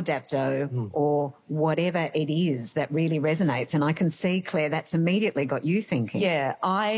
Dapto or whatever it is that really resonates. And I can see, Claire, that's immediately got you thinking. Yeah,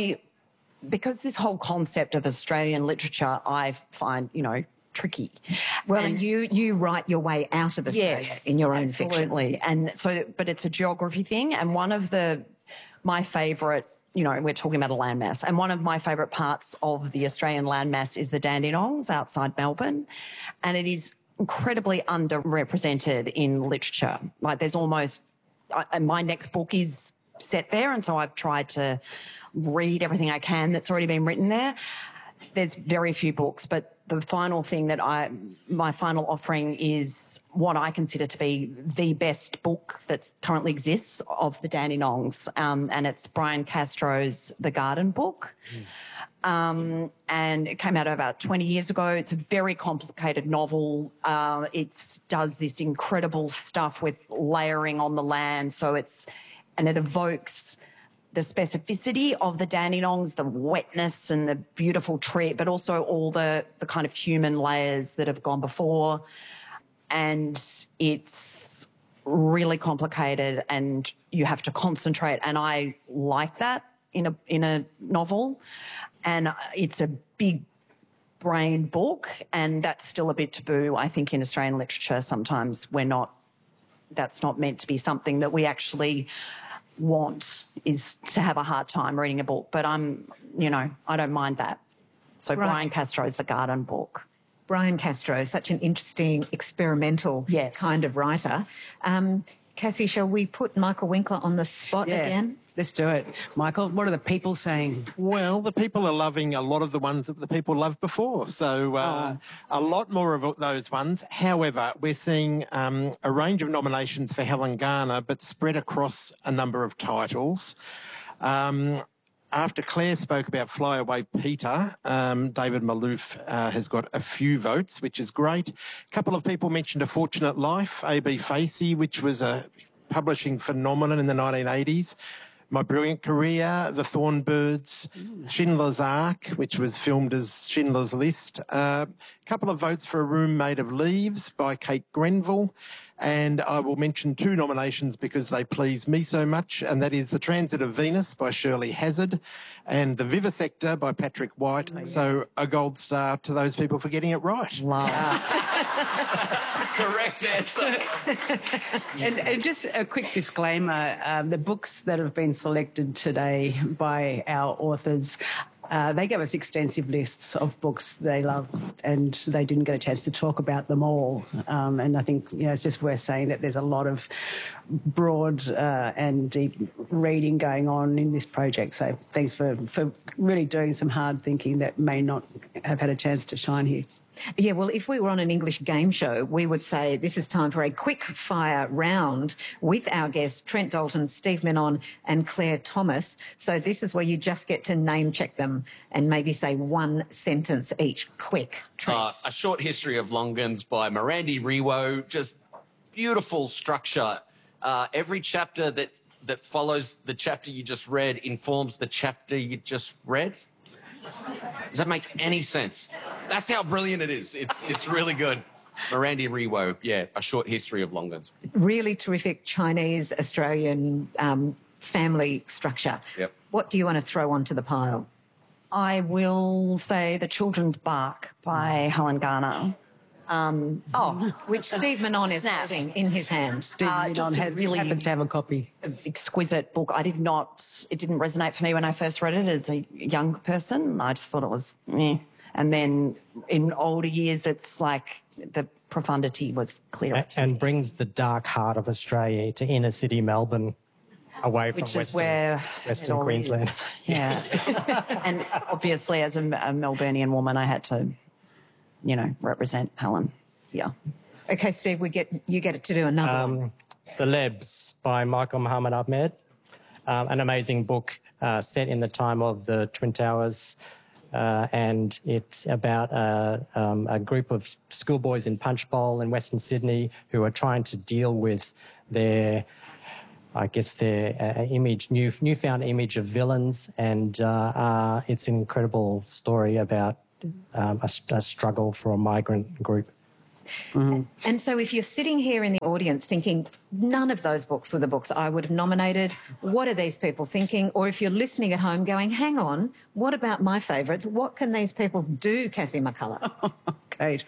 because this whole concept of Australian literature I find, tricky. Well, and you write your way out of Australia in your own fiction. Absolutely. And so, but it's a geography thing. And one of my favourite, we're talking about a landmass, and one of my favourite parts of the Australian landmass is the Dandenongs outside Melbourne. And it is incredibly underrepresented in literature. Like there's almost, my next book is set there, and so I've tried to read everything I can that's already been written there. There's very few books, but the final thing my final offering is what I consider to be the best book that currently exists of the Dandenongs, and it's Brian Castro's The Garden Book. And it came out about 20 years ago. It's a very complicated novel. It does this incredible stuff with layering on the land, and it evokes the specificity of the Dandenongs, the wetness and the beautiful tree, but also all the kind of human layers that have gone before. And it's really complicated and you have to concentrate. And I like that in a novel. And it's a big brain book, and that's still a bit taboo, I think, in Australian literature. Sometimes that's not meant to be something that we actually want, is to have a hard time reading a book. But I don't mind that. So right. Brian Castro's The Garden Book. Brian Castro, such an interesting, experimental kind of writer. Cassie, shall we put Michael Winkler on the spot again? Let's do it. Michael, what are the people saying? Well, the people are loving a lot of the ones that the people loved before. So a lot more of those ones. However, we're seeing a range of nominations for Helen Garner, but spread across a number of titles. After Claire spoke about Fly Away Peter, David Malouf has got a few votes, which is great. A couple of people mentioned A Fortunate Life, A.B. Facey, which was a publishing phenomenon in the 1980s. My Brilliant Career, The Thornbirds, Schindler's Ark, which was filmed as Schindler's List. A couple of votes for A Room Made of Leaves by Kate Grenville. And I will mention two nominations because they please me so much, and that is The Transit of Venus by Shirley Hazard and The Vivisector by Patrick White. Oh, yeah. So a gold star to those people for getting it right. Wow. Correct answer. And just a quick disclaimer, the books that have been selected today by our authors, they gave us extensive lists of books they love, and they didn't get a chance to talk about them all. And I think it's just worth saying that there's a lot of broad and deep reading going on in this project. So thanks for really doing some hard thinking that may not have had a chance to shine here. Yeah, well, if we were on an English game show, we would say this is time for a quick fire round with our guests, Trent Dalton, Steve Menon and Claire Thomas. So this is where you just get to name check them and maybe say one sentence each. Quick, Trent. A Short History of Longans by Mirandi Riwo. Just beautiful structure. Every chapter that follows the chapter you just read informs the chapter you just read. Does that make any sense? That's how brilliant it is. It's really good. Mirandi Riwo, A Short History of Longans. Really terrific Chinese-Australian family structure. Yep. What do you want to throw onto the pile? I will say The Children's Bark by Helen Garner. Which Steve Menon is holding in his hand. Steve Menon happens to have a copy. Exquisite book. It didn't resonate for me when I first read it as a young person. I just thought it was meh. And then in older years, it's like the profundity was clearer. And brings the dark heart of Australia to inner city Melbourne, away from Western Queensland. Is. Yeah. And obviously, as a Melburnian woman, I had to, represent Helen. Yeah. Okay, Steve, you get to do another one. The Lebs by Michael Muhammad Ahmed. An amazing book set in the time of the Twin Towers. And it's about a group of schoolboys in Punchbowl in Western Sydney who are trying to deal with their newfound image of villains. And it's an incredible story about a struggle for a migrant group. And so if you're sitting here in the audience thinking, none of those books were the books I would have nominated, what are these people thinking? Or if you're listening at home going, hang on, what about my favourites? What can these people do, Cassie McCullough? Kate.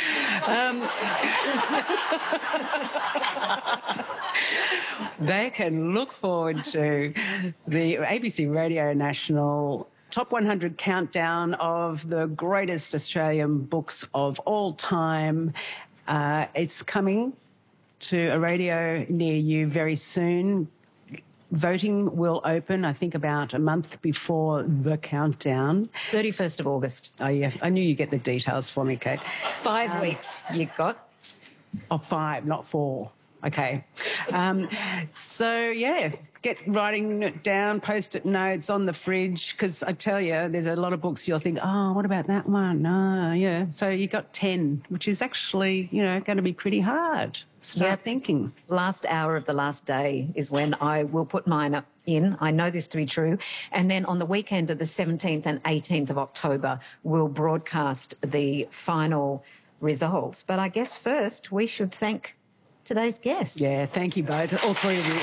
They can look forward to the ABC Radio National Top 100 countdown of the greatest Australian books of all time. It's coming to a radio near you very soon. Voting will open, I think, about a month before the countdown. 31st of August. Oh, yeah. I knew you'd get the details for me, Kate. 5 weeks you got. Oh, 5, not 4. Okay. So, yeah, get writing it down, Post-it notes on the fridge, because I tell you, there's a lot of books you'll think, oh, what about that one? No, yeah. So you got 10, which is actually, going to be pretty hard. Start thinking. Last hour of the last day is when I will put mine up in. I know this to be true. And then on the weekend of the 17th and 18th of October, we'll broadcast the final results. But I guess first we should thank today's guest. Yeah, thank you both, all three of you.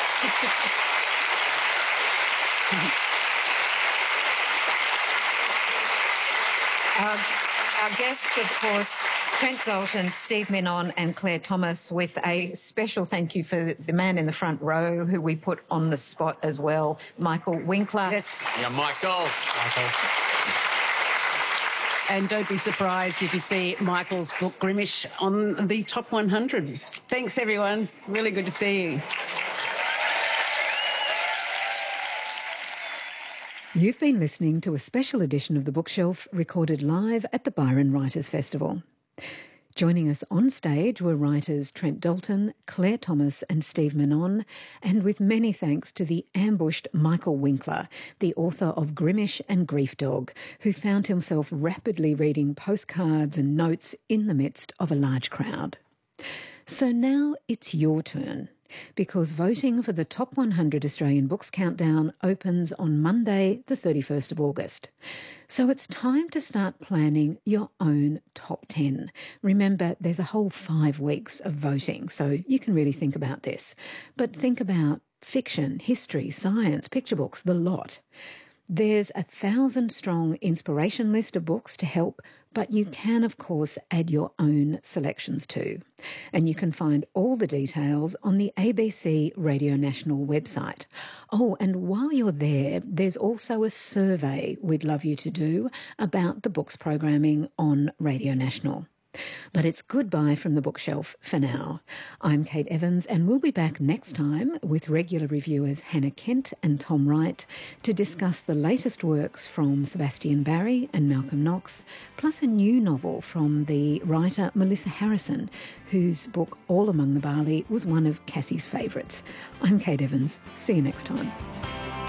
Our guests, of course, Trent Dalton, Steve Menon and Claire Thomas, with a special thank you for the man in the front row who we put on the spot as well, Michael Winkler. Yes. Yeah, Michael. And don't be surprised if you see Michael's book, Grimish, on the top 100. Thanks, everyone. Really good to see you. You've been listening to a special edition of The Bookshelf recorded live at the Byron Writers Festival. Joining us on stage were writers Trent Dalton, Claire Thomas and Steve Menon, and with many thanks to the ambushed Michael Winkler, the author of Grimish and Grief Dog, who found himself rapidly reading postcards and notes in the midst of a large crowd. So now it's your turn, because voting for the Top 100 Australian Books Countdown opens on Monday, the 31st of August. So it's time to start planning your own top 10. Remember, there's a whole 5 weeks of voting, so you can really think about this. But think about fiction, history, science, picture books, the lot. There's a 1,000-strong inspiration list of books to help, but you can, of course, add your own selections too. And you can find all the details on the ABC Radio National website. Oh, and while you're there, there's also a survey we'd love you to do about the books programming on Radio National. But it's goodbye from the bookshelf for now. I'm Kate Evans, and we'll be back next time with regular reviewers Hannah Kent and Tom Wright to discuss the latest works from Sebastian Barry and Malcolm Knox, plus a new novel from the writer Melissa Harrison, whose book All Among the Barley was one of Cassie's favourites. I'm Kate Evans. See you next time.